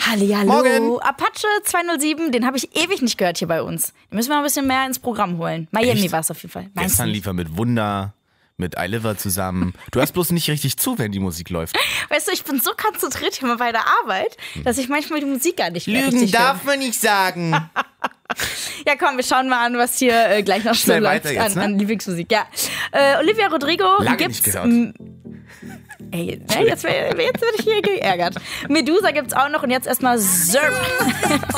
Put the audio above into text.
Hallihallo. Morgen. Apache 207, den habe ich ewig nicht gehört hier bei uns. Den müssen wir noch ein bisschen mehr ins Programm holen. Miami war es auf jeden Fall. Gestern lief er mit Wunder, mit iLiver zusammen. Du hörst bloß nicht richtig zu, wenn die Musik läuft. Weißt du, ich bin so konzentriert hier mal bei der Arbeit, dass ich manchmal die Musik gar nicht mehr Lügen richtig höre. darf man nicht sagen. Ja, komm, wir schauen mal an, was hier gleich noch so Schnell läuft weiter jetzt, ne? an Lieblingsmusik. Ja. Olivia Rodrigo Lange gibt's. nicht gehört. Ey, jetzt werde ich hier geärgert. Medusa gibt's auch noch und jetzt erstmal Zerp.